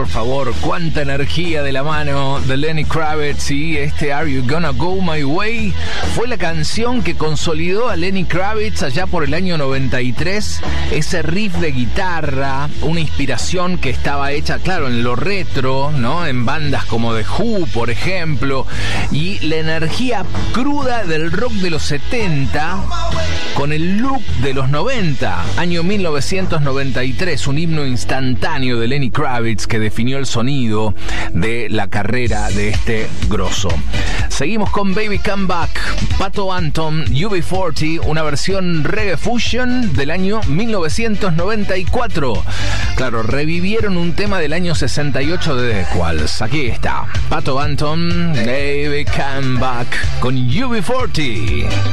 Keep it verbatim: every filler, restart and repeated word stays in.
por favor, cuánta energía de la mano de Lenny Kravitz y este Are You Gonna Go My Way fue la canción que consolidó a Lenny Kravitz allá por el año noventa y tres. Ese riff de guitarra, una inspiración que estaba hecha, claro, en lo retro, ¿no? En bandas como The Who, por ejemplo, y la energía cruda del rock de los setenta con el look de los noventa. Año mil novecientos noventa y tres, un himno instantáneo de Lenny Kravitz que definió el sonido de la carrera de este grosso. Seguimos con Baby Come Back, Pato Anton, U B cuarenta, una versión reggae fusion del año mil novecientos noventa y cuatro. Claro, revivieron un tema del año sesenta y ocho de The Quals. Aquí está, Pato Anton, Baby Come Back con U B cuarenta.